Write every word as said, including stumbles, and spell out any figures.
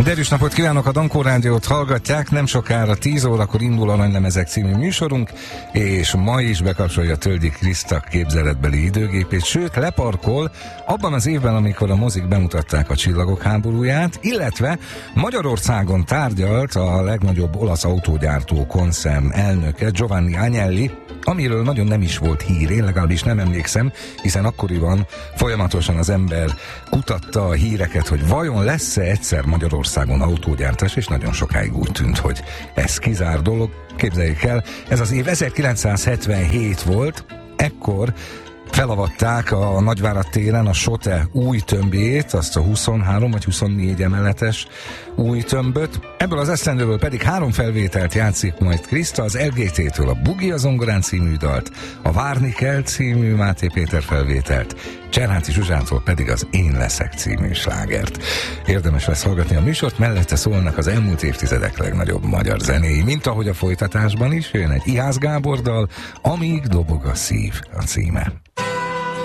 Derűs napot kívánok, a Dankó Rádiót hallgatják, nem sokára tíz órakor indul a Nagylemezek című műsorunk, és ma is bekapcsolja Tölgyi Kriszta képzeletbeli időgépét, sőt leparkol abban az évben, amikor a mozik bemutatták a Csillagok háborúját, illetve Magyarországon tárgyalt a legnagyobb olasz autógyártó koncern elnöke, Giovanni Agnelli, amiről nagyon nem is volt hír, én legalábbis nem emlékszem, hiszen akkoriban folyamatosan az ember kutatta a híreket, hogy vajon lesz-e egyszer Magyarországon autógyártás, és nagyon sokáig úgy tűnt, hogy ez kizár dolog. Képzeljék el, ez az év ezerkilencszázhetvenhét volt, ekkor felavatták a Nagyvárad téren a SOTE új tömbjét, azt a huszonhárom vagy huszonnégy emeletes új tömböt. Ebből az esztendőből pedig három felvételt játszik majd Kriszta, az el gé té-től a Bugi a zongorán című dalt, a Várni kell című Máté Péter felvételt, Cserháti Zsuzsántól pedig az Én leszek című slágert. Érdemes lesz hallgatni a műsort, mellette szólnak az elmúlt évtizedek legnagyobb magyar zenéi, mint ahogy a folytatásban is jön egy Ihász Gábor dal, Amíg dobog a szív a címe.